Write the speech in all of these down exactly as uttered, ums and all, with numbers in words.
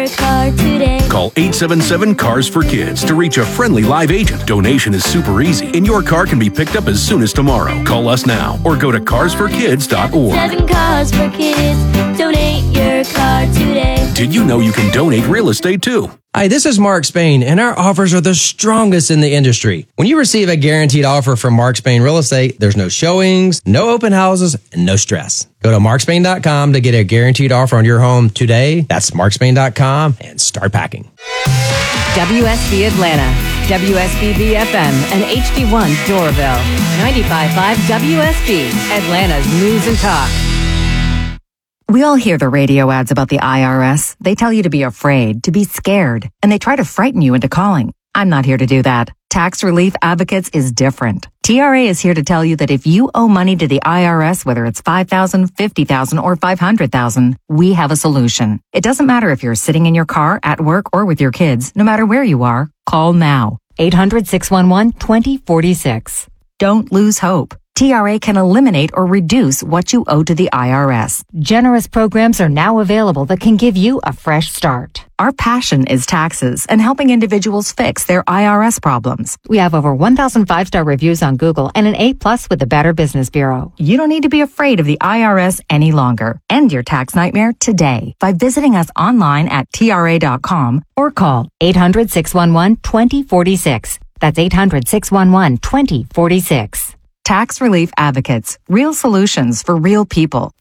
Car today. Call eight seven seven, C A R S for Kids to reach a friendly live agent. Donation is super easy, and your car can be picked up as soon as tomorrow. Call us now or go to cars for kids dot org. Seven cars for kids. Donate your car today. Did you know you can donate real estate too? Hi, this is Mark Spain, and our offers are the strongest in the industry. When you receive a guaranteed offer from Mark Spain Real Estate, there's no showings, no open houses, and no stress. Go to mark spain dot com to get a guaranteed offer on your home today. That's mark spain dot com and start packing. W S B Atlanta, W S B B F M, and H D one Doraville. ninety-five point five W S B, Atlanta's News and Talk. We all hear the radio ads about the I R S. They tell you to be afraid, to be scared, and they try to frighten you into calling. I'm not here to do that. Tax Relief Advocates is different. T R A is here to tell you that if you owe money to the I R S, whether it's five thousand dollars, fifty thousand dollars, or five hundred thousand dollars, we have a solution. It doesn't matter if you're sitting in your car, at work, or with your kids. No matter where you are, call now. eight hundred, six one one, two zero four six. Don't lose hope. T R A can eliminate or reduce what you owe to the I R S. Generous programs are now available that can give you a fresh start. Our passion is taxes and helping individuals fix their I R S problems. We have over one thousand five-star reviews on Google and an A plus with the Better Business Bureau. You don't need to be afraid of the I R S any longer. End your tax nightmare today by visiting us online at T R A dot com or call eight hundred, six one one, two zero four six. That's eight hundred, six one one, two zero four six. Tax Relief Advocates. Real solutions for real people.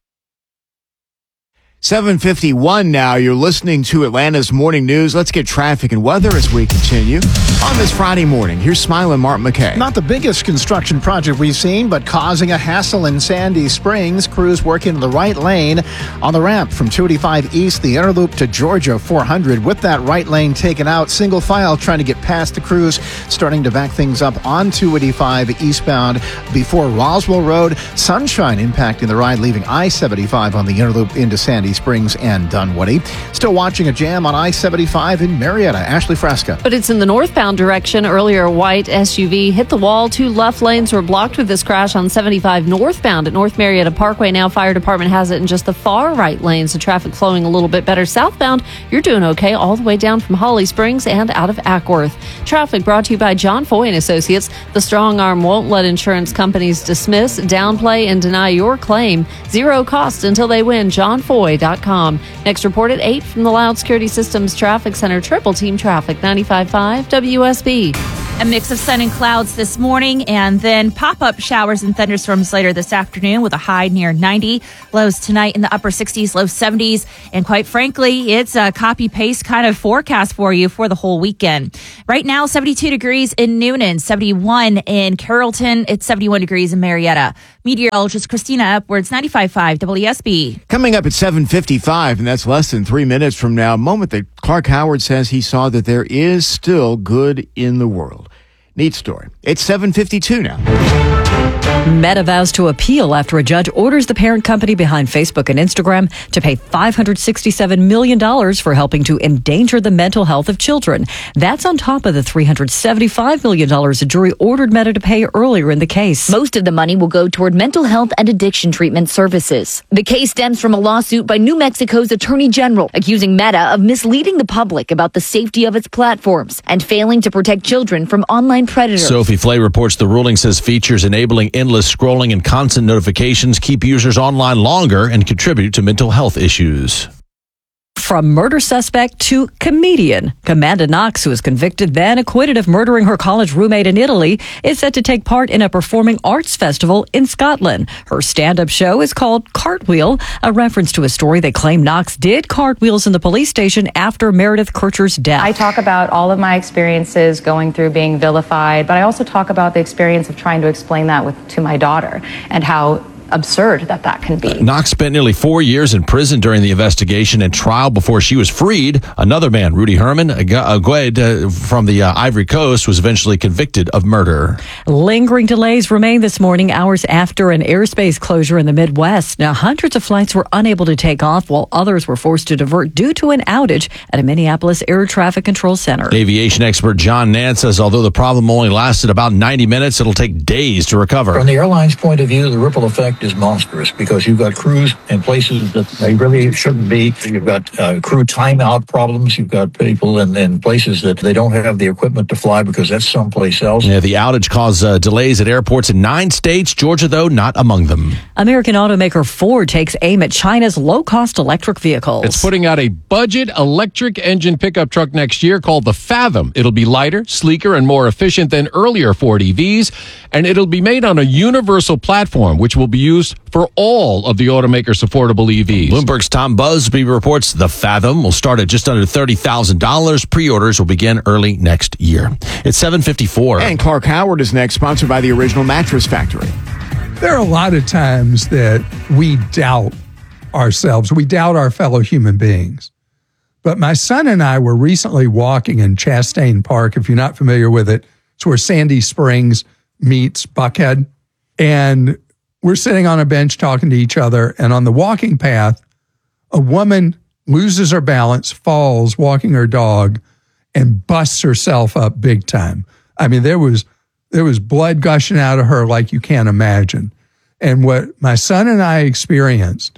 seven fifty-one now. You're listening to Atlanta's Morning News. Let's get traffic and weather as we continue. On this Friday morning, here's Smiling Mark McKay. Not the biggest construction project we've seen, but causing a hassle in Sandy Springs. Crews working in the right lane on the ramp from two eighty-five East, the inner loop to Georgia four hundred. With that right lane taken out, single file trying to get past the crews, starting to back things up on two eighty-five eastbound before Roswell Road. Sunshine impacting the ride, leaving I seventy-five on the inner loop into Sandy Springs and Dunwoody. Still watching a jam on I seventy-five in Marietta. Ashley Fresca. But it's in the northbound direction. Earlier, a white S U V hit the wall. Two left lanes were blocked with this crash on seventy-five northbound at North Marietta Parkway. Now fire department has it in just the far right lanes. The traffic flowing a little bit better. Southbound, you're doing okay all the way down from Holly Springs and out of Ackworth. Traffic brought to you by John Foy and Associates. The strong arm won't let insurance companies dismiss, downplay, and deny your claim. Zero cost until they win. john foy dot com. Next report at eight from the Loud Security Systems Traffic Center. Triple Team Traffic, ninety-five point five W S B. A mix of sun and clouds this morning, and then pop-up showers and thunderstorms later this afternoon with a high near ninety. Lows tonight in the upper sixties, low seventies. And quite frankly, it's a copy-paste kind of forecast for you for the whole weekend. Right now, seventy-two degrees in Noonan, seventy-one in Carrollton. It's seventy-one degrees in Marietta. Meteorologist Christina Upwards, ninety-five point five W S B. Coming up at seven fifty-five, and that's less than three minutes from now, a moment that Clark Howard says he saw that there is still good in the world. Neat story. It's seven fifty-two now. Meta vows to appeal after a judge orders the parent company behind Facebook and Instagram to pay five hundred sixty-seven million dollars for helping to endanger the mental health of children. That's on top of the three hundred seventy-five million dollars a jury ordered Meta to pay earlier in the case. Most of the money will go toward mental health and addiction treatment services. The case stems from a lawsuit by New Mexico's Attorney General accusing Meta of misleading the public about the safety of its platforms and failing to protect children from online predators. Sophie Flay reports the ruling says features enabling endless scrolling and constant notifications keep users online longer and contribute to mental health issues. From murder suspect to comedian, Amanda Knox, who was convicted then acquitted of murdering her college roommate in Italy, is set to take part in a performing arts festival in Scotland. Her stand-up show is called Cartwheel, a reference to a story that claimed Knox did cartwheels in the police station after Meredith Kircher's death. I talk about all of my experiences going through being vilified, but I also talk about the experience of trying to explain that with to my daughter and how absurd that that can be. Knox spent nearly four years in prison during the investigation and trial before she was freed. Another man, Rudy Herman Agued uh, from the uh, Ivory Coast, was eventually convicted of murder. Lingering delays remain this morning, hours after an airspace closure in the Midwest. Now, hundreds of flights were unable to take off while others were forced to divert due to an outage at a Minneapolis Air Traffic Control Center. Aviation expert John Nance says although the problem only lasted about ninety minutes, it'll take days to recover. From the airline's point of view, the ripple effect is monstrous because you've got crews in places that they really shouldn't be. You've got uh, crew timeout problems. You've got people in, in places that they don't have the equipment to fly because that's someplace else. Yeah, the outage caused uh, delays at airports in nine states, Georgia, though, not among them. American automaker Ford takes aim at China's low-cost electric vehicles. It's putting out a budget electric engine pickup truck next year called the Fathom. It'll be lighter, sleeker, and more efficient than earlier Ford E Vs, and it'll be made on a universal platform, which will be used for all of the automaker's affordable E Vs. Bloomberg's Tom Busby reports the Fathom will start at just under thirty thousand dollars. Pre-orders will begin early next year. It's seven fifty-four. And Clark Howard is next, sponsored by the Original Mattress Factory. There are a lot of times that we doubt ourselves. We doubt our fellow human beings. But my son and I were recently walking in Chastain Park. If you're not familiar with it, it's where Sandy Springs meets Buckhead. And we're sitting on a bench talking to each other. And on the walking path, a woman loses her balance, falls walking her dog, and busts herself up big time. I mean, there was there was blood gushing out of her like you can't imagine. And what my son and I experienced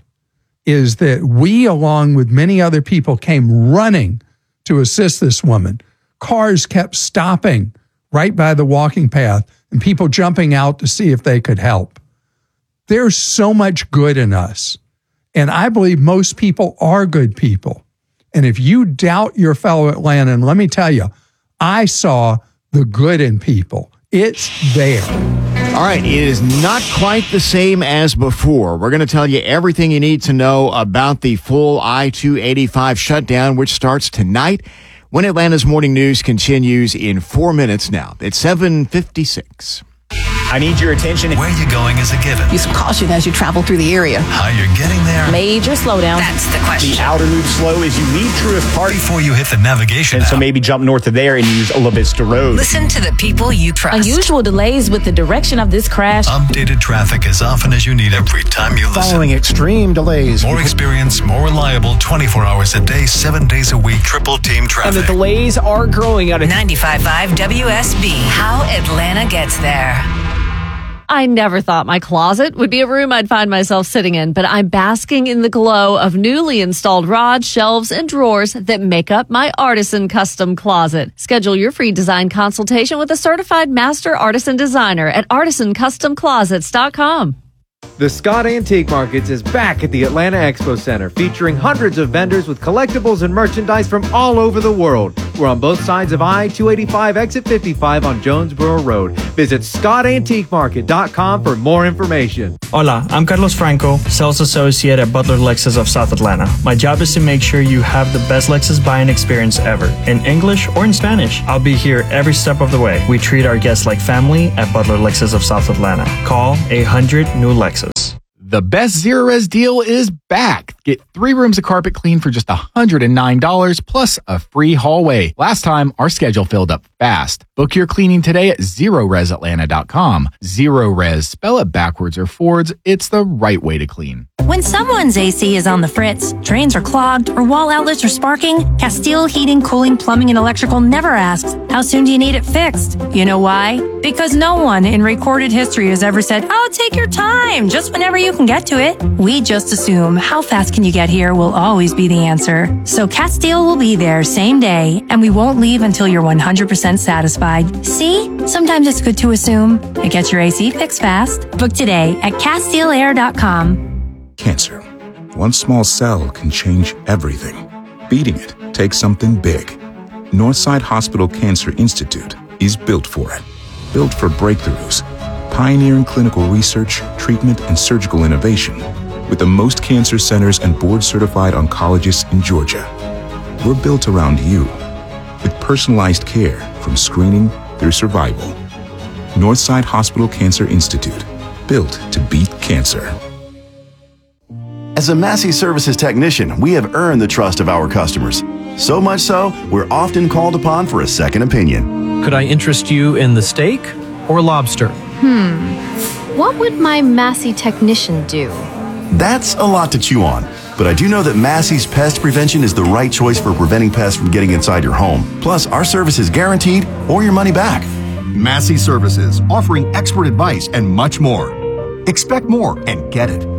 is that we, along with many other people, came running to assist this woman. Cars kept stopping right by the walking path and people jumping out to see if they could help. There's so much good in us. And I believe most people are good people. And if you doubt your fellow Atlantan, let me tell you, I saw the good in people. It's there. All right, it is not quite the same as before. We're going to tell you everything you need to know about the full I two eighty-five shutdown, which starts tonight when Atlanta's Morning News continues in four minutes now. It's seven fifty-six. I need your attention. Where you're going is a given. Use caution as you travel through the area. How you're getting there. Major slowdown. That's the question. The outer loop slow as you leave Truist Park. Before you hit the navigation And app. so maybe jump north of there and use La Vista Road. Listen to the people you trust. Unusual delays with the direction of this crash. Updated traffic as often as you need every time you listen. Following extreme delays. More experience, more reliable, twenty-four hours a day, seven days a week, triple team traffic. And the delays are growing out of ninety-five point five W S B. How Atlanta gets there. I never thought my closet would be a room I'd find myself sitting in, but I'm basking in the glow of newly installed rods, shelves, and drawers that make up my Artisan Custom Closet. Schedule your free design consultation with a certified master artisan designer at artisan custom closets dot com. The Scott Antique Markets is back at the Atlanta Expo Center, featuring hundreds of vendors with collectibles and merchandise from all over the world. We're on both sides of I two eighty-five, exit fifty-five on Jonesboro Road. Visit scott antique market dot com for more information. Hola, I'm Carlos Franco, Sales Associate at Butler Lexus of South Atlanta. My job is to make sure you have the best Lexus buying experience ever, in English or in Spanish. I'll be here every step of the way. We treat our guests like family at Butler Lexus of South Atlanta. Call eight hundred new Lexus. The best Zero Res deal is back. Get three rooms of carpet clean for just one hundred nine dollars plus a free hallway. Last time, our schedule filled up fast. Book your cleaning today at zero res atlanta dot com. Zero Res, spell it backwards or forwards. It's the right way to clean. When someone's A C is on the fritz, drains are clogged, or wall outlets are sparking, Castile Heating, Cooling, Plumbing, and Electrical never asks, how soon do you need it fixed? You know why? Because no one in recorded history has ever said, oh, take your time, just whenever you can get to it. We just assume how fast can you get here will always be the answer. So Castile will be there same day, and we won't leave until you're one hundred percent satisfied. See? Sometimes it's good to assume. It gets your A C fixed fast. Book today at castile air dot com. Cancer. One small cell can change everything. Beating it takes something big. Northside Hospital Cancer Institute is built for it. Built for breakthroughs, pioneering clinical research, treatment, and surgical innovation, with the most cancer centers and board-certified oncologists in Georgia. We're built around you, with personalized care from screening through survival. Northside Hospital Cancer Institute, built to beat cancer. As a Massey Services technician, we have earned the trust of our customers. So much so, we're often called upon for a second opinion. Could I interest you in the steak or lobster? Hmm. What would my Massey technician do? That's a lot to chew on, but I do know that Massey's Pest Prevention is the right choice for preventing pests from getting inside your home. Plus, our service is guaranteed or your money back. Massey Services, offering expert advice and much more. Expect more and get it.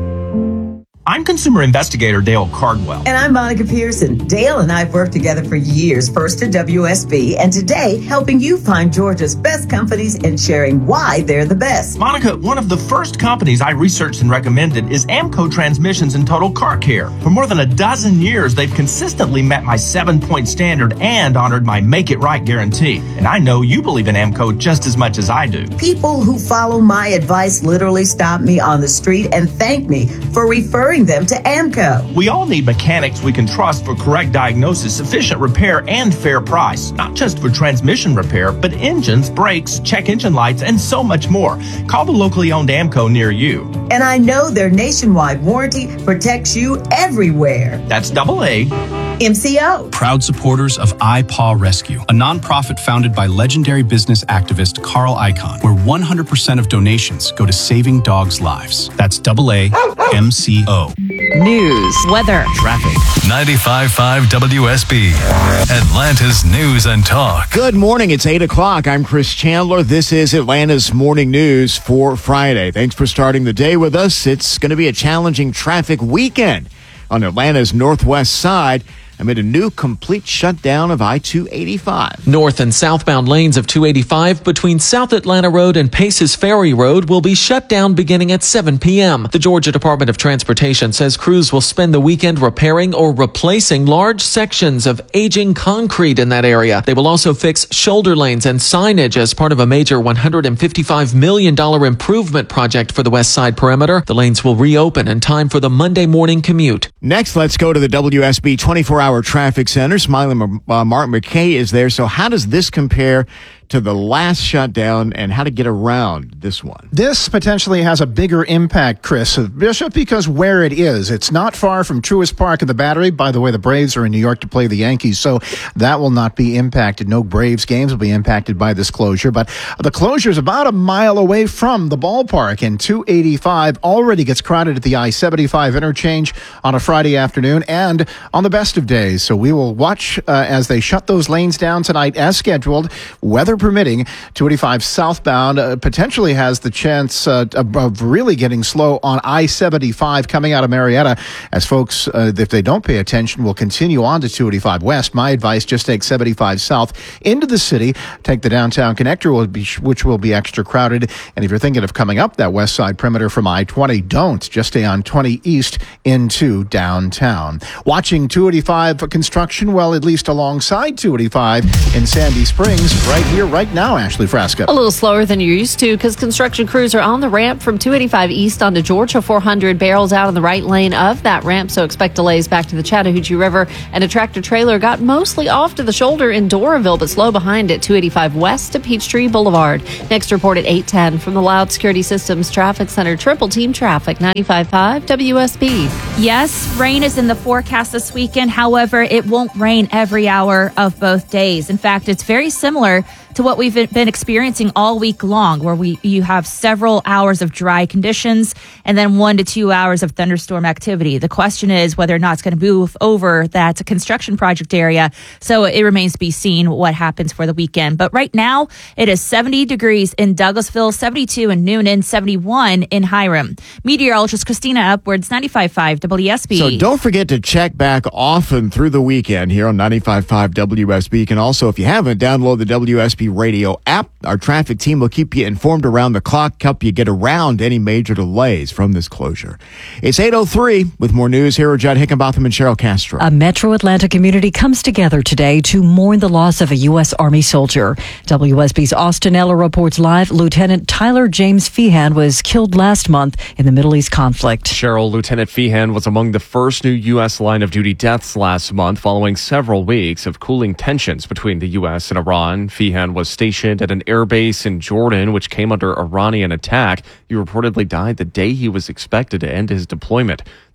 I'm consumer investigator Dale Cardwell. And I'm Monica Pearson. Dale and I have worked together for years, first at W S B, and today helping you find Georgia's best companies and sharing why they're the best. Monica, one of the first companies I researched and recommended is AMCO Transmissions and Total Car Care. For more than a dozen years, they've consistently met my seven-point standard and honored my Make It Right guarantee. And I know you believe in AMCO just as much as I do. People who follow my advice literally stop me on the street and thank me for referring them to AMCO. We all need mechanics we can trust for correct diagnosis, efficient repair, and fair price. Not just for transmission repair, but engines, brakes, check engine lights, and so much more. Call the locally owned AMCO near you. And I know their nationwide warranty protects you everywhere. That's double A. M C O. Proud supporters of iPaw Rescue, a nonprofit founded by legendary business activist Carl Icahn, where one hundred percent of donations go to saving dogs' lives. That's double A M C O. News, weather, traffic. ninety-five point five W S B, Atlanta's News and Talk. Good morning. It's eight o'clock. I'm Chris Chandler. This is Atlanta's Morning News for Friday. Thanks for starting the day with us. It's going to be a challenging traffic weekend on Atlanta's northwest side amid a new complete shutdown of I two eighty-five. North and southbound lanes of two eighty-five between South Atlanta Road and Paces Ferry Road will be shut down beginning at seven p.m. The Georgia Department of Transportation says crews will spend the weekend repairing or replacing large sections of aging concrete in that area. They will also fix shoulder lanes and signage as part of a major one hundred fifty-five million dollars improvement project for the west side perimeter. The lanes will reopen in time for the Monday morning commute. Next, let's go to the W S B twenty-four hour traffic center. Smiley uh, Martin McKay is there. So how does this compare to the last shutdown and how to get around this one? This potentially has a bigger impact, Chris Bishop, because where it is, it's not far from Truist Park and the Battery. By the way, the Braves are in New York to play the Yankees, so that will not be impacted. No Braves games will be impacted by this closure, but the closure is about a mile away from the ballpark, and two eighty-five already gets crowded at the I seventy-five interchange on a Friday afternoon and on the best of days. So we will watch uh, as they shut those lanes down tonight as scheduled. Weather permitting, two eighty-five southbound uh, potentially has the chance uh, of, of really getting slow on I seventy-five coming out of Marietta, as folks, uh, if they don't pay attention, will continue on to two eighty-five west. My advice, just take seventy-five south into the city, take the downtown connector, will be, which will be extra crowded. And if you're thinking of coming up that west side perimeter from I twenty, don't. Just stay on twenty east into downtown. Watching two eighty-five construction, well, at least alongside two eighty-five in Sandy Springs, right here, right now, Ashley Frasca. A little slower than you're used to because construction crews are on the ramp from two eighty-five east onto Georgia four hundred, barrels out in the right lane of that ramp, so expect delays back to the Chattahoochee River. And a tractor trailer got mostly off to the shoulder in Doraville, but slow behind it, two eighty-five west to Peachtree Boulevard. Next report at eight ten from the Loud Security Systems Traffic Center. Triple Team Traffic, ninety-five point five W S B. Yes, rain is in the forecast this weekend. However, it won't rain every hour of both days. In fact, it's very similar to what we've been experiencing all week long, where we you have several hours of dry conditions and then one to two hours of thunderstorm activity. The question is whether or not it's going to move over that construction project area. So it remains to be seen what happens for the weekend. But right now, it is seventy degrees in Douglasville, seventy-two in Noonan, seventy-one in Hiram. Meteorologist Christina Upwards, ninety-five point five W S B. So don't forget to check back often through the weekend here on ninety-five point five W S B. You can also, if you haven't, download the W S B radio app. Our traffic team will keep you informed around the clock, help you get around any major delays from this closure. It's eight oh three with more news. Here are Judd Hickenbotham and Cheryl Castro. A metro Atlanta community comes together today to mourn the loss of a U S. Army soldier. W S B's Austin Ella reports live. Lieutenant Tyler James Feehan was killed last month in the Middle East conflict. Cheryl, Lieutenant Feehan was among the first new U S line of duty deaths last month following several weeks of cooling tensions between the U S and Iran. Feehan was stationed at an air base in Jordan, which came under Iranian attack. He reportedly died the day he was expected to end his deployment. The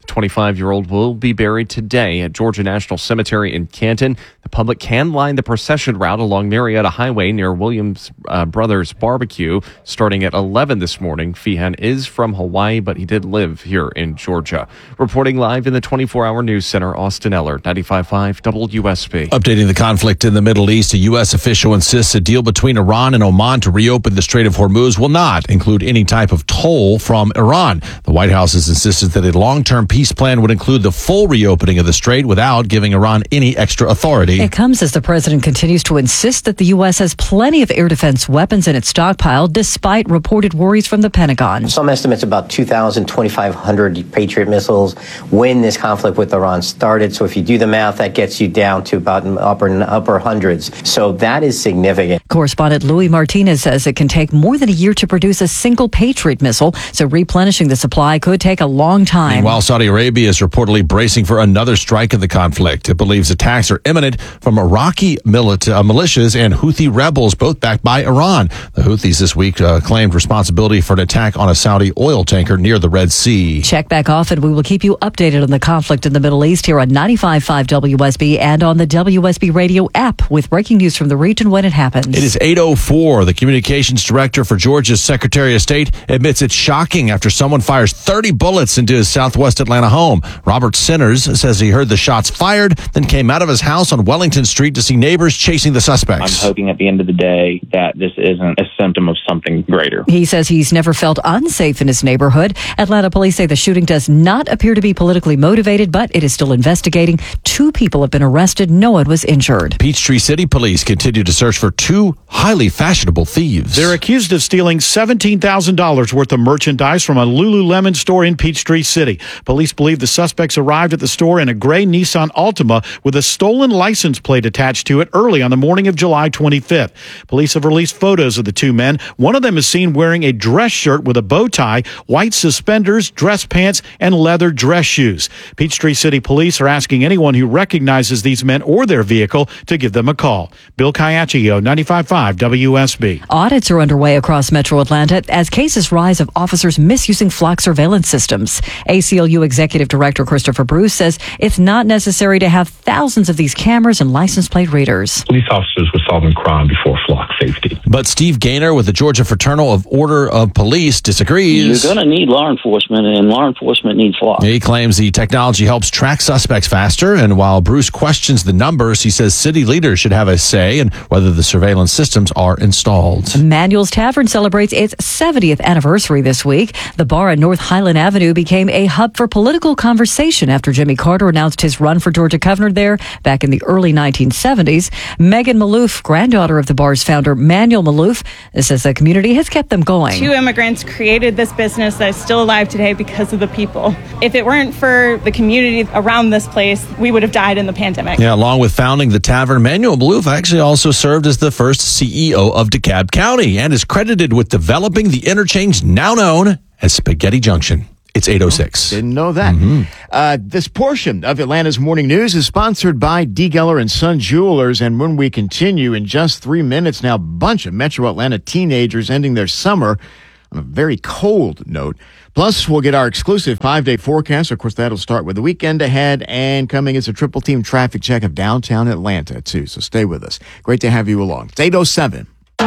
twenty-five-year-old will be buried today at Georgia National Cemetery in Canton. The public can line the procession route along Marietta Highway near Williams uh, Brothers Barbecue starting at eleven this morning. Feehan is from Hawaii, but he did live here in Georgia. Reporting live in the twenty-four hour News Center, Austin Eller, ninety-five point five W S B. Updating the conflict in the Middle East, a U S official insists a deal between Iran and Oman to reopen the Strait of Hormuz will not include any type of toll from Iran. The White House has insisted that a long-term peace plan would include the full reopening of the strait without giving Iran any extra authority. It comes as the president continues to insist that the U S has plenty of air defense weapons in its stockpile, despite reported worries from the Pentagon. Some estimates about two thousand, twenty-five hundred Patriot missiles when this conflict with Iran started. So if you do the math, that gets you down to about upper upper hundreds. So that is significant. Correspondent Louis Martinez says it can take more than a year to produce a single Patriot missile, so replenishing the supply could take a long time. Meanwhile, Saudi Arabia is reportedly bracing for another strike in the conflict. It believes attacks are imminent from Iraqi milit- uh, militias and Houthi rebels, both backed by Iran. The Houthis this week uh, claimed responsibility for an attack on a Saudi oil tanker near the Red Sea. Check back often. We will keep you updated on the conflict in the Middle East here on ninety-five point five W S B and on the W S B radio app with breaking news from the region when it happens. It is eight oh four. The communications director for Georgia's Secretary of State admits it's shocking after someone fires thirty bullets into his southwest Atlanta home. Robert Sinners says he heard the shots fired, then came out of his house on Wellington Street to see neighbors chasing the suspects. I'm hoping at the end of the day that this isn't a symptom of something greater. He says he's never felt unsafe in his neighborhood. Atlanta police say the shooting does not appear to be politically motivated, but it is still investigating. Two people have been arrested. No one was injured. Peachtree City police continue to search for two highly fashionable thieves. They're accused of stealing seventeen thousand dollars worth of merchandise from a Lululemon store in Peachtree City. Police believe the suspects arrived at the store in a gray Nissan Altima with a stolen license plate attached to it early on the morning of July twenty-fifth. Police have released photos of the two men. One of them is seen wearing a dress shirt with a bow tie, white suspenders, dress pants, and leather dress shoes. Peachtree City police are asking anyone who recognizes these men or their vehicle to give them a call. Bill Caiaccio, ninety-five point five W S B. Audits are underway across Metro Atlanta as cases rise of officers misusing flock surveillance systems. A C L U Executive Director Christopher Bruce says it's not necessary to have thousands of these cameras and license plate readers. Police officers were solving crime before flock safety. But Steve Gaynor with the Georgia Fraternal of Order of Police disagrees. You're going to need law enforcement, and law enforcement needs flock. He claims the technology helps track suspects faster, and while Bruce questions the numbers, he says city leaders should have a say in whether the surveillance systems are installed. Manuel's Tavern celebrates its seventieth anniversary this week. The bar on North Highland Avenue became a hub for political conversation after Jimmy Carter announced his run for Georgia governor there back in the early nineteen seventies. Megan Maloof, granddaughter of the bar's founder Manuel Maloof, says the community has kept them going. Two immigrants created this business that is still alive today because of the people. If it weren't for the community around this place, we would have died in the pandemic. Yeah, along with founding the tavern, Manuel Maloof actually also served as the first C E O of DeKalb County and is credited with developing the interchange now known as Spaghetti Junction. It's eight oh six. Didn't know that. Mm-hmm. Uh, this portion of Atlanta's Morning News is sponsored by D. Geller and Son Jewelers. And when we continue in just three minutes now, a bunch of Metro Atlanta teenagers ending their summer on a very cold note. Plus, we'll get our exclusive five-day forecast. Of course, that'll start with the weekend ahead. And coming is a triple team traffic check of downtown Atlanta, too. So stay with us. Great to have you along. It's eight oh seven.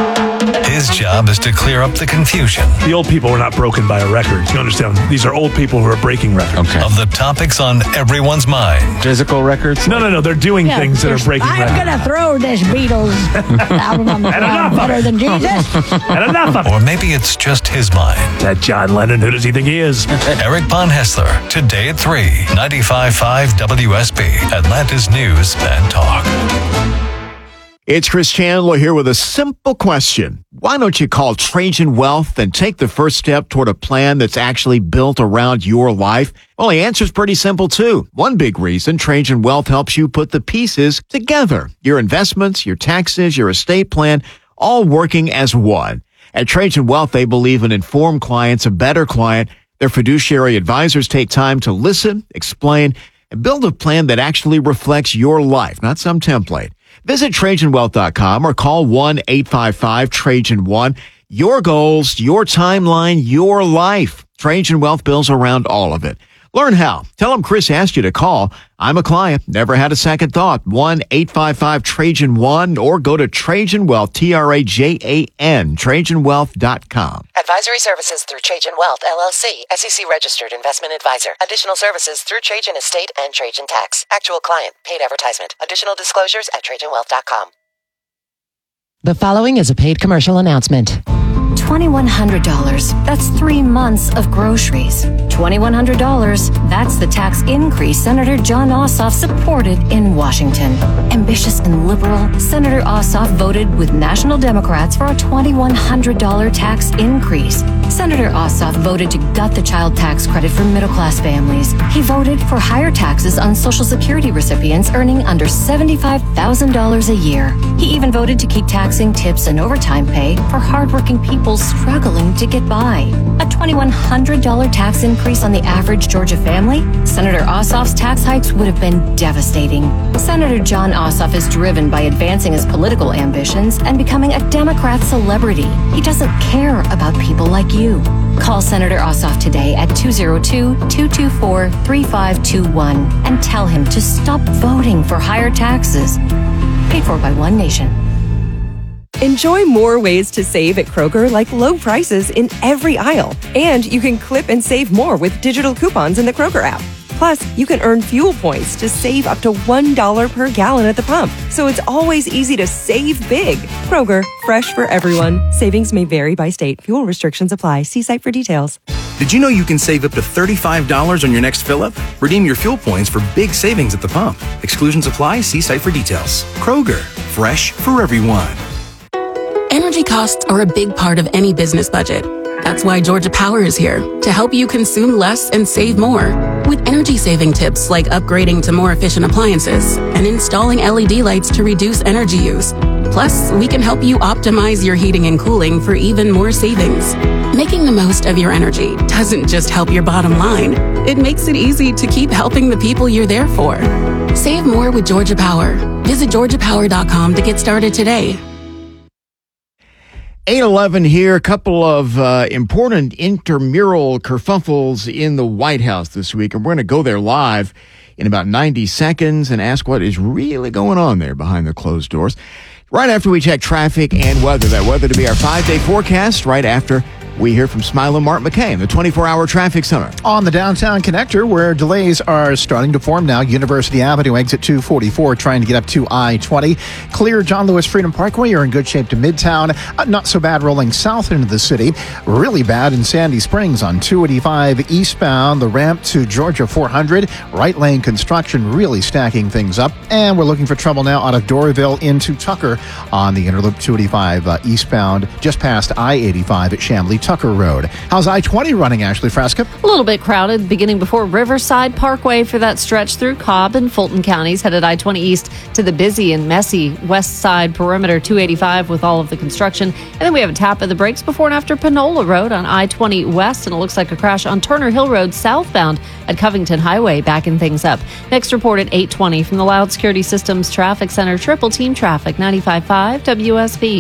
His job is to clear up the confusion. The old people were not broken by a record. You understand? These are old people who are breaking records. Okay. Of the topics on everyone's mind. Physical records? No, no, no. They're doing yeah, things that are breaking I'm records. I'm going to throw this Beatles album on the ground better than Jesus. And enough of it. Or maybe it's just his mind. That John Lennon, who does he think he is? Eric Von Hessler, today at three, ninety-five point five W S B, Atlanta's News and Talk. It's Chris Chandler here with a simple question. Why don't you call Trajan Wealth and take the first step toward a plan that's actually built around your life? Well, the answer's pretty simple, too. One big reason Trajan Wealth helps you put the pieces together. Your investments, your taxes, your estate plan, all working as one. At Trajan Wealth, they believe an informed client's a better client. Their fiduciary advisors take time to listen, explain, and build a plan that actually reflects your life, not some template. Visit Trajan Wealth dot com or call one eight five five Trajan one. Your goals, your timeline, your life. Trajan Wealth builds around all of it. Learn how. Tell them Chris asked you to call. I'm a client. Never had a second thought. one eight five five Trajan one or go to Trajan Wealth, T R A J A N, Trajan Wealth dot com. Advisory services through Trajan Wealth, L L C, S E C registered investment advisor. Additional services through Trajan Estate and Trajan Tax. Actual client, paid advertisement. Additional disclosures at Trajan Wealth dot com. The following is a paid commercial announcement. twenty-one hundred dollars. That's three months of groceries. twenty-one hundred dollars. That's the tax increase Senator Jon Ossoff supported in Washington. Ambitious and liberal, Senator Ossoff voted with national Democrats for a twenty-one hundred dollars tax increase. Senator Ossoff voted to gut the child tax credit for middle-class families. He voted for higher taxes on Social Security recipients earning under seventy-five thousand dollars a year. He even voted to keep taxing tips and overtime pay for hardworking people struggling to get by. A twenty-one hundred dollars tax increase on the average Georgia family? Senator Ossoff's tax hikes would have been devastating. Senator Jon Ossoff is driven by advancing his political ambitions and becoming a Democrat celebrity. He doesn't care about people like you. Call Senator Ossoff today at two oh two, two two four, three five two one and tell him to stop voting for higher taxes. Paid for by One Nation. Enjoy more ways to save at Kroger, like low prices in every aisle. And you can clip and save more with digital coupons in the Kroger app. Plus, you can earn fuel points to save up to one dollar per gallon at the pump. So it's always easy to save big. Kroger, fresh for everyone. Savings may vary by state. Fuel restrictions apply. See site for details. Did you know you can save up to thirty-five dollars on your next fill-up? Redeem your fuel points for big savings at the pump. Exclusions apply. See site for details. Kroger, fresh for everyone. Energy costs are a big part of any business budget. That's why Georgia Power is here to help you consume less and save more. With energy saving tips like upgrading to more efficient appliances and installing L E D lights to reduce energy use. Plus, we can help you optimize your heating and cooling for even more savings. Making the most of your energy doesn't just help your bottom line. It makes it easy to keep helping the people you're there for. Save more with Georgia Power. Visit georgia power dot com to get started today. eight eleven here. A couple of uh, important intramural kerfuffles in the White House this week, and we're going to go there live in about ninety seconds and ask what is really going on there behind the closed doors. Right after we check traffic and weather. That weather to be our five-day forecast right after we hear from Smiley Mark McCain, the twenty-four hour traffic center. On the downtown connector, where delays are starting to form now, University Avenue exit two forty-four, trying to get up to I twenty. Clear John Lewis Freedom Parkway, you're in good shape to Midtown. Uh, not so bad rolling south into the city. Really bad in Sandy Springs on two eighty-five eastbound, the ramp to Georgia four hundred. Right lane construction really stacking things up. And we're looking for trouble now out of Doryville into Tucker on the Interloop two eighty-five uh, eastbound, just past I eighty-five at Chamblee Tucker Road. How's I twenty running, Ashley Fresca? A little bit crowded, beginning before Riverside Parkway for that stretch through Cobb and Fulton counties, headed I twenty east to the busy and messy west side perimeter two eighty-five with all of the construction. And then we have a tap of the brakes before and after Panola Road on I twenty west, and it looks like a crash on Turner Hill Road southbound at Covington Highway, backing things up. Next report at eight twenty from the Loud Security Systems Traffic Center, Triple Team Traffic, ninety-five point five W S B.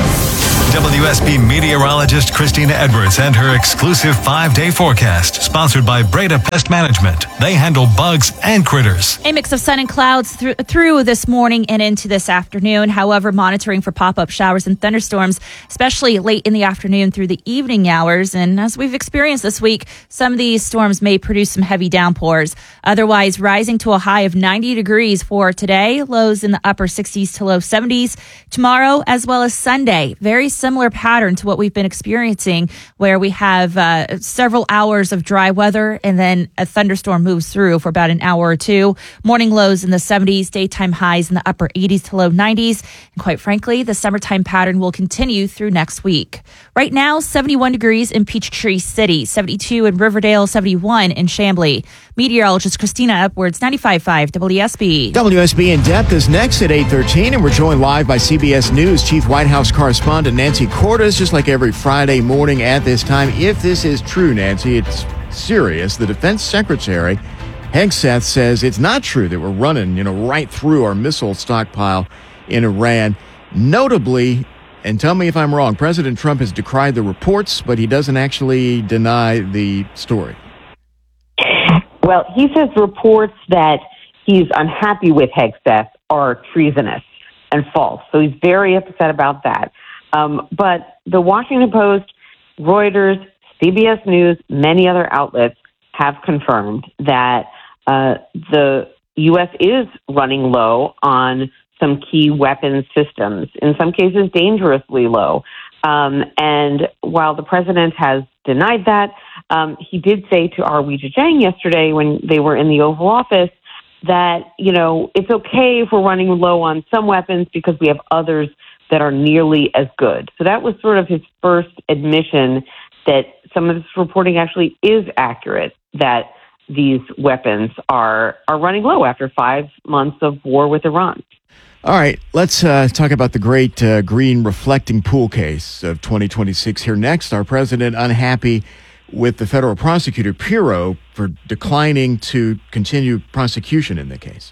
W S B meteorologist Christina Edwards and her exclusive five-day forecast, sponsored by Breda Pest Management. They handle bugs and critters. A mix of sun and clouds through, through this morning and into this afternoon. However, monitoring for pop-up showers and thunderstorms, especially late in the afternoon through the evening hours. And as we've experienced this week, some of these storms may produce some heavy downpours. Otherwise, rising to a high of ninety degrees for today, lows in the upper sixties to low seventies. Tomorrow, as well as Sunday, very similar pattern to what we've been experiencing, where we have uh, several hours of dry weather and then a thunderstorm moves through for about an hour or two. Morning lows in the seventies, daytime highs in the upper eighties to low nineties. And quite frankly, the summertime pattern will continue through next week. Right now, seventy-one degrees in Peachtree City, seventy-two in Riverdale, seventy-one in Chamblee. Meteorologist Christina Edwards, ninety-five point five W S B. W S B In Depth is next at eight thirteen, and we're joined live by C B S News Chief White House correspondent Nancy Cordes, just like every Friday morning at this time. If this is true, Nancy, it's serious. The Defense Secretary, Hegseth, says it's not true that we're running, you know, right through our missile stockpile in Iran. Notably, and tell me if I'm wrong, President Trump has decried the reports, but he doesn't actually deny the story. Well, he says reports that he's unhappy with Hegseth are treasonous and false. So he's very upset about that. Um, but the Washington Post, Reuters, C B S News, many other outlets have confirmed that uh, the U S is running low on some key weapons systems, in some cases dangerously low. Um, and while the president has denied that, um, he did say to Arweja Jang yesterday when they were in the Oval Office that, you know, it's okay if we're running low on some weapons because we have others that are nearly as good. So that was sort of his first admission that some of this reporting actually is accurate, that these weapons are, are running low after five months of war with Iran. All right, let's uh, talk about the great uh, green reflecting pool case of twenty twenty-six here next. Our president unhappy with the federal prosecutor, Pirro, for declining to continue prosecution in the case.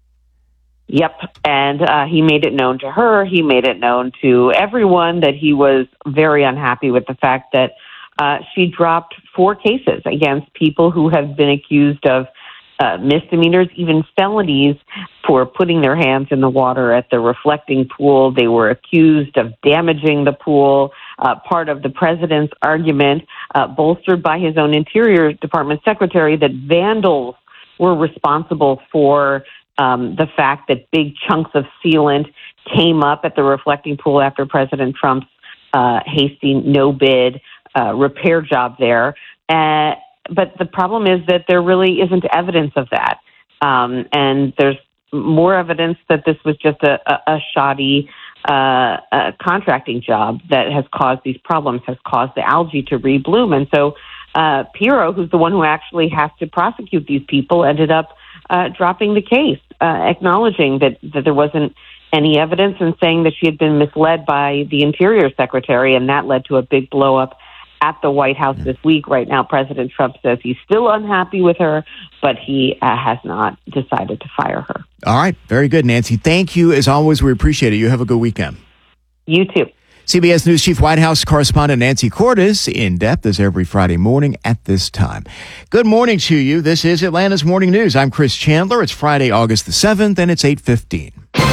Yep, and uh, he made it known to her. He made it known to everyone that he was very unhappy with the fact that uh, she dropped four cases against people who have been accused of uh, misdemeanors, even felonies, for putting their hands in the water at the reflecting pool. They were accused of damaging the pool. Uh, part of the president's argument, uh, bolstered by his own Interior Department secretary, that vandals were responsible for um, the fact that big chunks of sealant came up at the reflecting pool after President Trump's uh, hasty no-bid uh, repair job there. Uh, but the problem is that there really isn't evidence of that. Um, and there's more evidence that this was just a, a, a shoddy uh, a contracting job that has caused these problems, has caused the algae to rebloom. And so uh, Pirro, who's the one who actually has to prosecute these people, ended up uh, dropping the case, uh, acknowledging that, that there wasn't any evidence and saying that she had been misled by the Interior Secretary, and that led to a big blow-up at the White House this week. Right now, President Trump says he's still unhappy with her, but he uh, has not decided to fire her. All right. Very good, Nancy. Thank you. As always, we appreciate it. You have a good weekend. You too. C B S News Chief White House correspondent Nancy Cordes in depth as every Friday morning at this time. Good morning to you. This is Atlanta's Morning News. I'm Chris Chandler. It's Friday, August the seventh, and it's eight fifteen.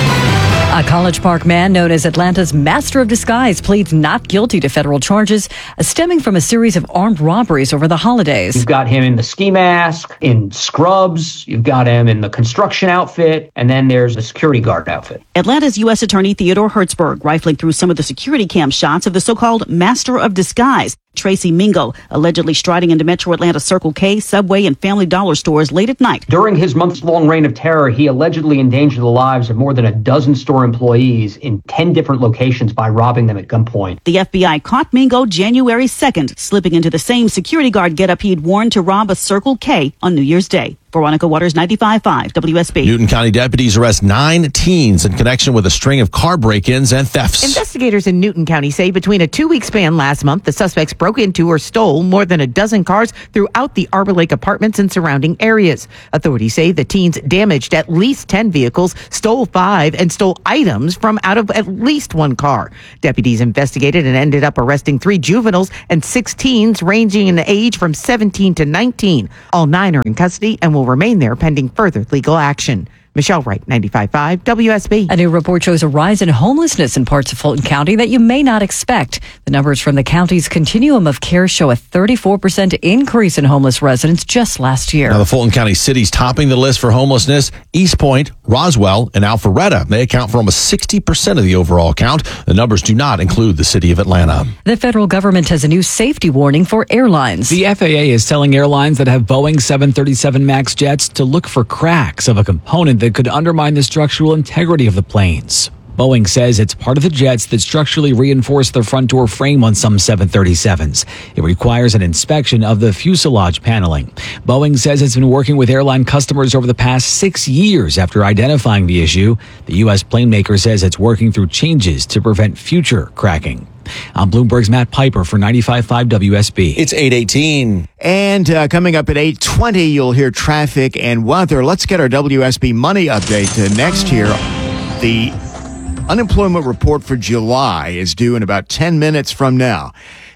A College Park man known as Atlanta's Master of Disguise pleads not guilty to federal charges stemming from a series of armed robberies over the holidays. You've got him in the ski mask, in scrubs, you've got him in the construction outfit, and then there's the security guard outfit. Atlanta's U S Attorney Theodore Hertzberg rifling through some of the security cam shots of the so-called Master of Disguise, Tracy Mingo, allegedly striding into Metro Atlanta Circle K, Subway, and Family Dollar stores late at night. During his months-long reign of terror, he allegedly endangered the lives of more than a dozen store employees in ten different locations by robbing them at gunpoint. The F B I caught Mingo January second, slipping into the same security guard getup he'd worn to rob a Circle K on New Year's Day. Veronica Waters, ninety-five point five W S B. Newton County deputies arrest nine teens in connection with a string of car break-ins and thefts. Investigators in Newton County say between a two-week span last month, the suspects broke into or stole more than a dozen cars throughout the Arbor Lake apartments and surrounding areas. Authorities say the teens damaged at least ten vehicles, stole five, and stole items from out of at least one car. Deputies investigated and ended up arresting three juveniles and six teens ranging in age from seventeen to nineteen. All nine are in custody and will remain there pending further legal action. Michelle Wright, ninety-five point five W S B. A new report shows a rise in homelessness in parts of Fulton County that you may not expect. The numbers from the county's continuum of care show a thirty-four percent increase in homeless residents just last year. Now, the Fulton County cities topping the list for homelessness: East Point, Roswell, and Alpharetta. They account for almost sixty percent of the overall count. The numbers do not include the city of Atlanta. The federal government has a new safety warning for airlines. The F A A is telling airlines that have Boeing seven thirty-seven MAX jets to look for cracks of a component that could undermine the structural integrity of the planes. Boeing says it's part of the jets that structurally reinforce the front door frame on some seven thirty-sevens. It requires an inspection of the fuselage paneling. Boeing says it's been working with airline customers over the past six years after identifying the issue. The U S plane maker says it's working through changes to prevent future cracking. I'm Bloomberg's Matt Piper for ninety-five point five W S B. It's eight eighteen. And uh, coming up at eight twenty, you'll hear traffic and weather. Let's get our W S B money update uh, next here. The unemployment report for July is due in about ten minutes from now.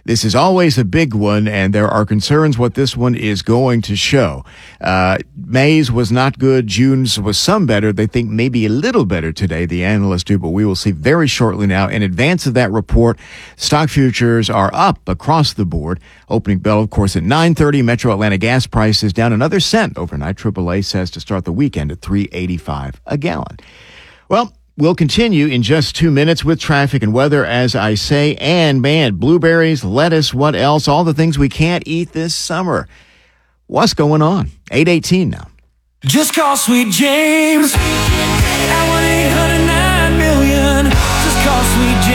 This is always a big one, and there are concerns what this one is going to show. Uh, May's was not good. June's was some better. They think maybe a little better today, the analysts do, but we will see very shortly now. In advance of that report, stock futures are up across the board. Opening bell, of course, at nine thirty. Metro Atlanta gas prices down another cent overnight. triple A says to start the weekend at three eighty-five a gallon. Well, we'll continue in just two minutes with traffic and weather, as I say. And, man, blueberries, lettuce, what else? All the things we can't eat this summer. What's going on? eight eighteen now. Just call Sweet James at one eight hundred nine million. Just call Sweet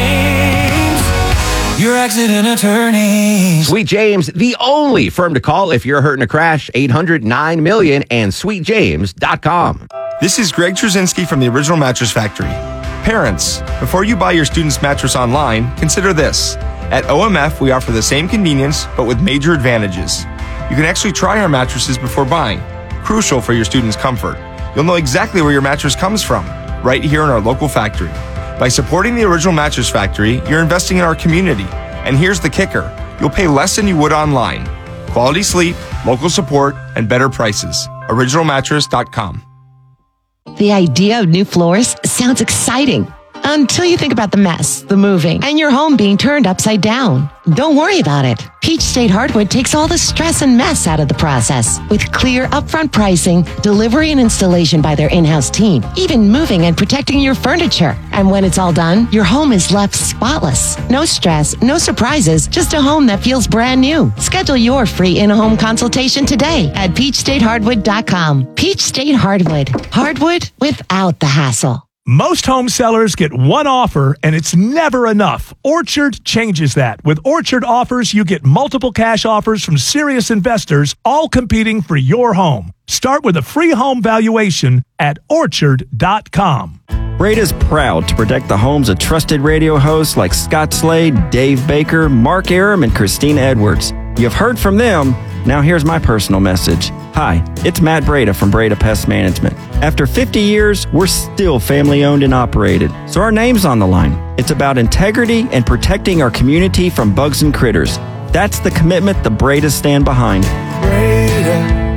James, your accident attorney. Sweet James, the only firm to call if you're hurt in a crash. eight hundred nine million and sweet james dot com. This is Greg Trzynski from the Original Mattress Factory. Parents, before you buy your student's mattress online, consider this. At O M F, we offer the same convenience, but with major advantages. You can actually try our mattresses before buying, crucial for your student's comfort. You'll know exactly where your mattress comes from, right here in our local factory. By supporting the Original Mattress Factory, you're investing in our community. And here's the kicker. You'll pay less than you would online. Quality sleep, local support, and better prices. original mattress dot com. The idea of new floors sounds exciting until you think about the mess, the moving, and your home being turned upside down. Don't worry about it. Peach State Hardwood takes all the stress and mess out of the process with clear upfront pricing, delivery and installation by their in-house team, even moving and protecting your furniture. And when it's all done, your home is left spotless. No stress, no surprises, just a home that feels brand new. Schedule your free in-home consultation today at peach state hardwood dot com. Peach State Hardwood. Hardwood without the hassle. Most home sellers get one offer, and it's never enough. Orchard changes that. With Orchard offers, you get multiple cash offers from serious investors, all competing for your home. Start with a free home valuation at orchard dot com. Breda's proud to protect the homes of trusted radio hosts like Scott Slade, Dave Baker, Mark Aram, and Christina Edwards. You've heard from them. Now here's my personal message. Hi, it's Matt Breda from Breda Pest Management. After fifty years, we're still family-owned and operated, so our name's on the line. It's about integrity and protecting our community from bugs and critters. That's the commitment the Bredas stand behind. Breda,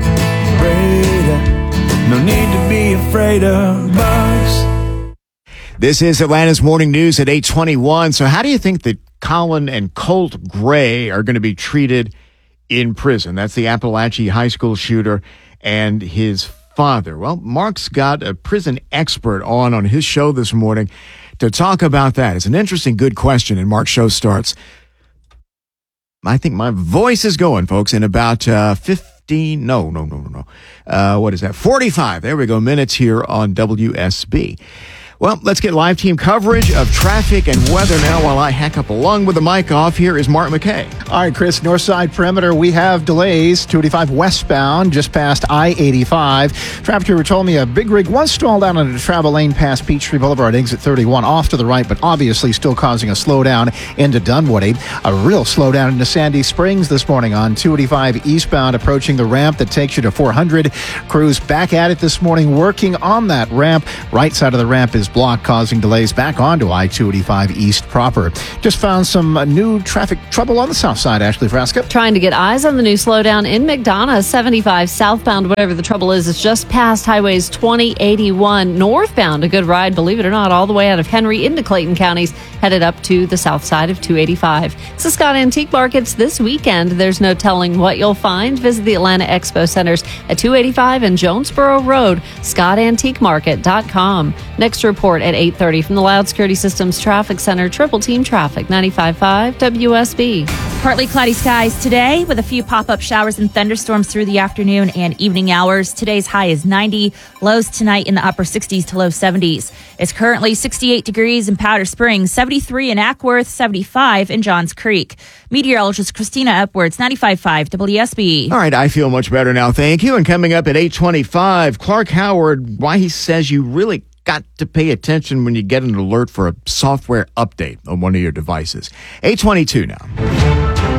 Breda, no need to be afraid of bugs. This is Atlanta's Morning News at eight twenty-one. So how do you think that Colin and Colt Gray are going to be treated in prison? That's the Appalachia High School shooter and his father. Well, Mark's got a prison expert on on his show this morning to talk about that. It's an interesting, good question, and Mark's show starts. I think my voice is going, folks, in about uh, fifteen, no, no, no, no, no. Uh, what is that? forty-five, there we go, minutes here on W S B. Well, let's get live team coverage of traffic and weather now while I hack up along with the mic off. Here is Mark McKay. All right, Chris, north side perimeter, we have delays. two eighty-five westbound, just past I eighty-five. Traffic crew told me a big rig was stalled out on a travel lane past Peachtree Boulevard, exit thirty-one, off to the right, but obviously still causing a slowdown into Dunwoody. A real slowdown into Sandy Springs this morning on two eighty-five eastbound, approaching the ramp that takes you to four hundred. Crews back at it this morning, working on that ramp. Right side of the ramp is blocked, causing delays back onto I two eighty-five East proper. Just found some uh, new traffic trouble on the south side, Ashley Frasca. Trying to get eyes on the new slowdown in McDonough, seventy-five southbound, whatever the trouble is, it's just past highways twenty, eighty-one northbound. A good ride, believe it or not, all the way out of Henry into Clayton counties, headed up to the south side of two eighty-five. It's the Scott Antique Markets this weekend. There's no telling what you'll find. Visit the Atlanta Expo Centers at two eighty-five and Jonesboro Road, scott antique market dot com. Next report at eight thirty from the Loud Security Systems Traffic Center, Triple Team Traffic, ninety-five point five W S B. Partly cloudy skies today with a few pop-up showers and thunderstorms through the afternoon and evening hours. Today's high is ninety. Lows tonight in the upper sixties to low seventies. It's currently sixty-eight degrees in Powder Springs, seventy-three in Ackworth, seventy-five in Johns Creek. Meteorologist Christina Edwards, ninety-five point five W S B. All right, I feel much better now, thank you. And coming up at eight twenty-five, Clark Howard, why he says you really got to pay attention when you get an alert for a software update on one of your devices. eight twenty-two now.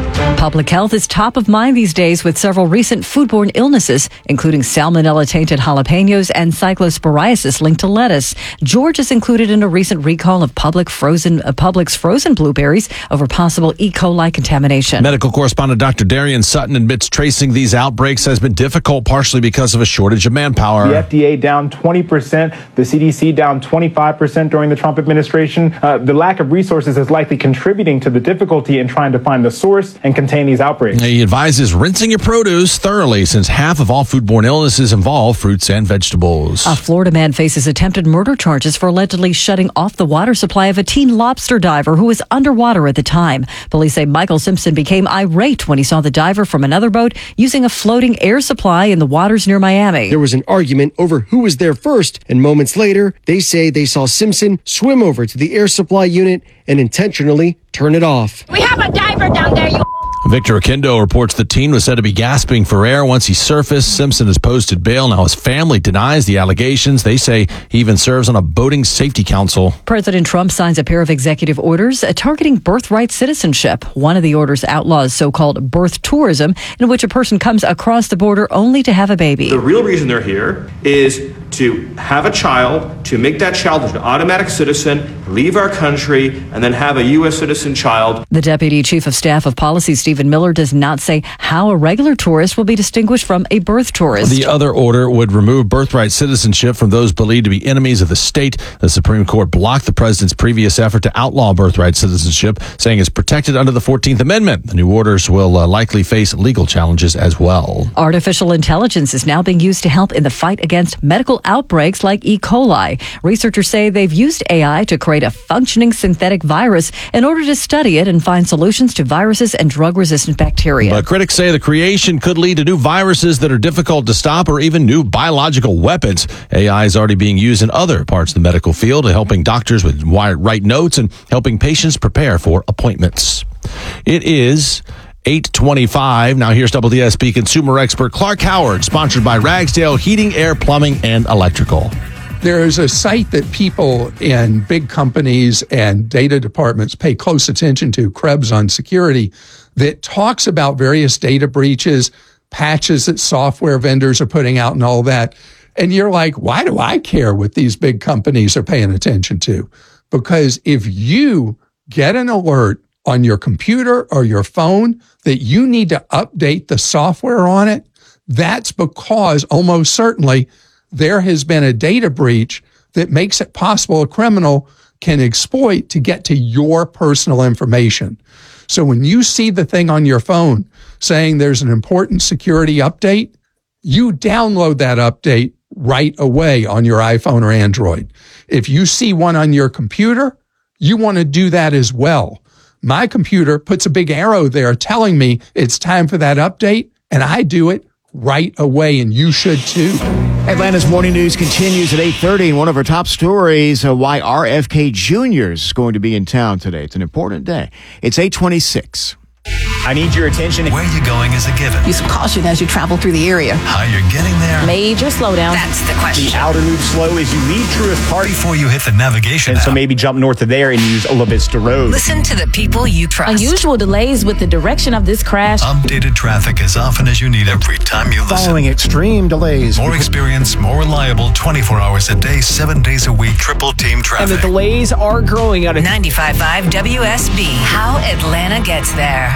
Public health is top of mind these days with several recent foodborne illnesses, including salmonella-tainted jalapenos and cyclosporiasis linked to lettuce. George is included in a recent recall of public frozen, uh, Publix frozen blueberries over possible E. coli contamination. Medical correspondent Doctor Darian Sutton admits tracing these outbreaks has been difficult, partially because of a shortage of manpower. The F D A down twenty percent, the C D C down twenty-five percent during the Trump administration. Uh, the lack of resources is likely contributing to the difficulty in trying to find the source and contain these outbreaks. He advises rinsing your produce thoroughly since half of all foodborne illnesses involve fruits and vegetables. A Florida man faces attempted murder charges for allegedly shutting off the water supply of a teen lobster diver who was underwater at the time. Police say Michael Simpson became irate when he saw the diver from another boat using a floating air supply in the waters near Miami. There was an argument over who was there first, and moments later, they say they saw Simpson swim over to the air supply unit and intentionally turn it off. We have a diver down there, you Victor Akindo reports the teen was said to be gasping for air once he surfaced. Simpson has posted bail. Now his family denies the allegations. They say he even serves on a boating safety council. President Trump signs a pair of executive orders targeting birthright citizenship. One of the orders outlaws so-called birth tourism, in which a person comes across the border only to have a baby. The real reason they're here is to have a child, to make that child an automatic citizen, leave our country, and then have a U S citizen child. The Deputy Chief of Staff of Policy, Stephen Miller, does not say how a regular tourist will be distinguished from a birth tourist. The other order would remove birthright citizenship from those believed to be enemies of the state. The Supreme Court blocked the president's previous effort to outlaw birthright citizenship, saying it's protected under the fourteenth Amendment. The new orders will uh, likely face legal challenges as well. Artificial intelligence is now being used to help in the fight against medical outbreaks like E. coli. Researchers say they've used A I to create a functioning synthetic virus in order to study it and find solutions to viruses and drug-resistant bacteria. But critics say the creation could lead to new viruses that are difficult to stop or even new biological weapons. A I is already being used in other parts of the medical field, helping doctors with write notes and helping patients prepare for appointments. It is eight twenty-five. Now here's W S B consumer expert Clark Howard, sponsored by Ragsdale Heating, Air, Plumbing, and Electrical. There's a site that people in big companies and data departments pay close attention to, Krebs on Security, that talks about various data breaches, patches that software vendors are putting out and all that. And you're like, why do I care what these big companies are paying attention to? Because if you get an alert on your computer or your phone that you need to update the software on it, that's because almost certainly there has been a data breach that makes it possible a criminal can exploit to get to your personal information. So when you see the thing on your phone saying there's an important security update, you download that update right away on your iPhone or Android. If you see one on your computer, you want to do that as well. My computer puts a big arrow there telling me it's time for that update, and I do it right away, and you should too. Atlanta's Morning News continues at eight thirty, and one of our top stories, uh, why R F K Junior is going to be in town today. It's an important day. It's eight twenty-six. I need your attention. Where you're going is a given. Use caution as you travel through the area. How you're getting there. Major slowdown. That's the question. The outer loop slow as you leave Truist Park. Before you hit the navigation And app. so maybe jump north of there and use La Vista Road. Listen to the people you trust. Unusual delays with the direction of this crash. Updated traffic as often as you need every time you listen. Following extreme delays. More experience, more reliable, twenty-four hours a day, seven days a week, triple team traffic. And the delays are growing out of ninety-five point five W S B. How Atlanta gets there.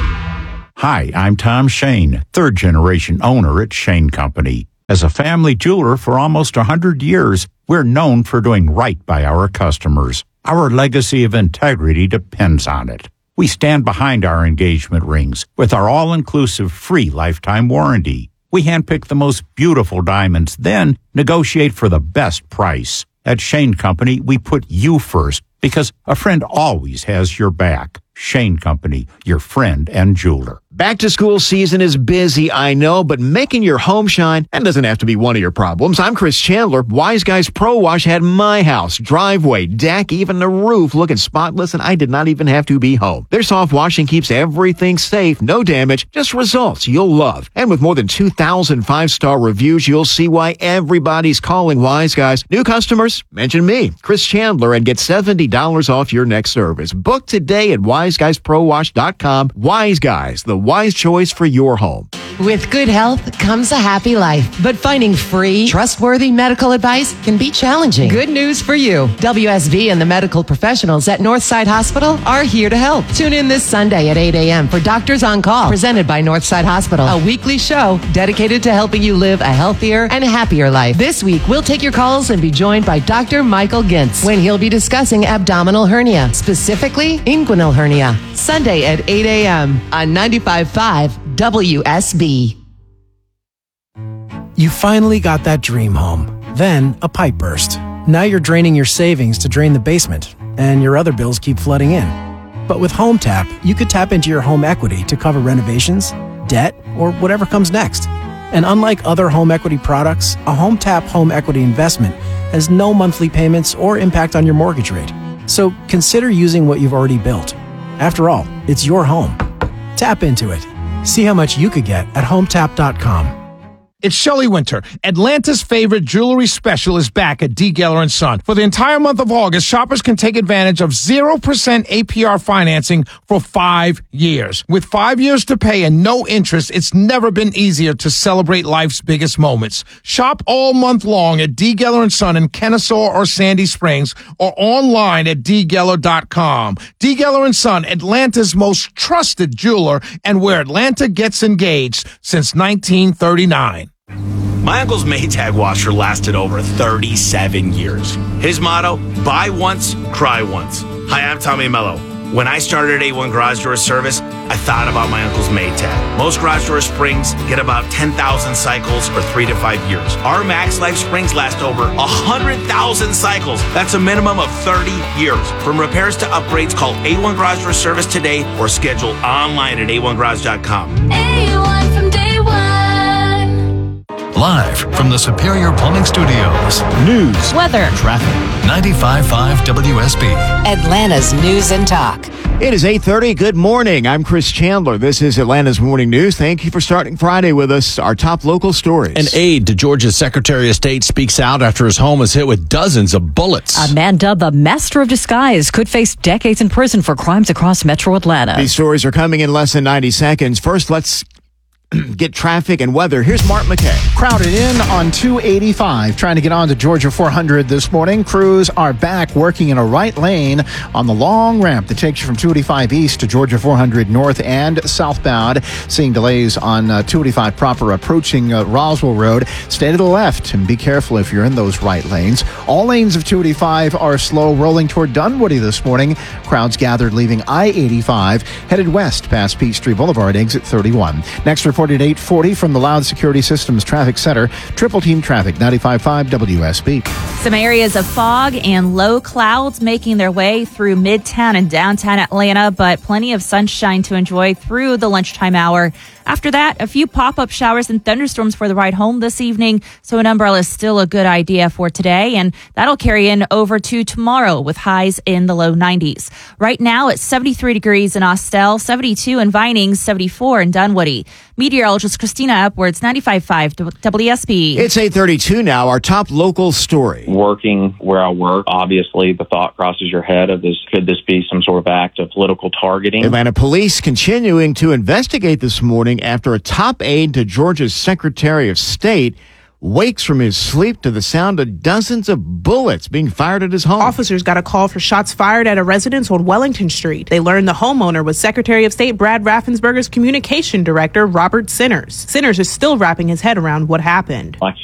Hi, I'm Tom Shane, third generation owner at Shane Company. As a family jeweler for almost one hundred years, we're known for doing right by our customers. Our legacy of integrity depends on it. We stand behind our engagement rings with our all-inclusive free lifetime warranty. We handpick the most beautiful diamonds, then negotiate for the best price. At Shane Company, we put you first because a friend always has your back. Shane Company, your friend and jeweler. Back to school season is busy, I know, but making your home shine, that doesn't have to be one of your problems. I'm Chris Chandler. Wise Guys Pro Wash had my house, driveway, deck, even the roof looking spotless, and I did not even have to be home. Their soft washing keeps everything safe, no damage, just results you'll love. And with more than two thousand five-star reviews, you'll see why everybody's calling Wise Guys. New customers, mention me, Chris Chandler, and get seventy dollars off your next service. Book today at wise guys pro wash dot com. Wise Guys, the wise choice for your home. With good health comes a happy life, but finding free, trustworthy medical advice can be challenging. Good news for you. W S B and the medical professionals at Northside Hospital are here to help. Tune in this Sunday at eight a.m. for Doctors on Call, presented by Northside Hospital, a weekly show dedicated to helping you live a healthier and happier life. This week, we'll take your calls and be joined by Doctor Michael Gintz when he'll be discussing abdominal hernia, specifically inguinal hernia. Sunday at eight a.m. on ninety-five point five W S B. You finally got that dream home. Then a pipe burst. Now you're draining your savings to drain the basement, and your other bills keep flooding in. But with HomeTap, you could tap into your home equity to cover renovations, debt, or whatever comes next. And unlike other home equity products, a HomeTap home equity investment has no monthly payments or impact on your mortgage rate. So consider using what you've already built. After all, it's your home. Tap into it. See how much you could get at home tap dot com. It's Shelley Winter. Atlanta's favorite jewelry special is back at D. Geller and Son. For the entire month of August, shoppers can take advantage of zero percent A P R financing for five years. With five years to pay and no interest, it's never been easier to celebrate life's biggest moments. Shop all month long at D. Geller and Son in Kennesaw or Sandy Springs, or online at d geller dot com. D. Geller and Son, Atlanta's most trusted jeweler, and where Atlanta gets engaged since nineteen thirty-nine. My uncle's Maytag washer lasted over thirty-seven years. His motto, buy once, cry once. Hi, I'm Tommy Mello. When I started at A one Garage Door Service, I thought about my uncle's Maytag. Most garage door springs get about ten thousand cycles or three to five years. Our Max Life springs last over one hundred thousand cycles. That's a minimum of thirty years. From repairs to upgrades, call A one Garage Door Service today or schedule online at a one garage dot com. A one from day one. Live from the Superior Plumbing Studios. News, weather, traffic. ninety-five point five W S B. Atlanta's News and Talk. It is eight thirty. Good morning. I'm Chris Chandler. This is Atlanta's Morning News. Thank you for starting Friday with us. Our top local stories. An aide to Georgia's Secretary of State speaks out after his home is hit with dozens of bullets. A man dubbed the Master of Disguise could face decades in prison for crimes across metro Atlanta. These stories are coming in less than ninety seconds. First, let's get traffic and weather. Here's Mark McKay. Crowded in on two eighty-five, trying to get on to Georgia four hundred this morning. Crews are back working in a right lane on the long ramp that takes you from two eighty-five east to Georgia four hundred north and southbound. Seeing delays on uh, two eighty-five proper approaching uh, Roswell Road. Stay to the left and be careful if you're in those right lanes. All lanes of two eighty-five are slow rolling toward Dunwoody this morning. Crowds gathered leaving I eighty-five, headed west past Peachtree Boulevard, exit thirty-one. Next report at eight forty from the Loud Security Systems Traffic Center. Triple Team Traffic, ninety-five point five W S B. Some areas of fog and low clouds making their way through Midtown and downtown Atlanta, but plenty of sunshine to enjoy through the lunchtime hour. After that, a few pop-up showers and thunderstorms for the ride home this evening, so an umbrella is still a good idea for today, and that'll carry in over to tomorrow with highs in the low nineties. Right now, it's seventy-three degrees in Austell, seventy-two in Vinings, seventy-four in Dunwoody. Meteorologist Christina Edwards, ninety-five point five W S B. It's eight thirty-two now. Our top local story. Working where I work, obviously the thought crosses your head of this, could this be some sort of act of political targeting? Atlanta police continuing to investigate this morning after a top aide to Georgia's Secretary of State wakes from his sleep to the sound of dozens of bullets being fired at his home. Officers got a call for shots fired at a residence on Wellington Street. They learned the homeowner was Secretary of State Brad Raffensperger's communication director, Robert Sinners. Sinners is still wrapping his head around what happened. I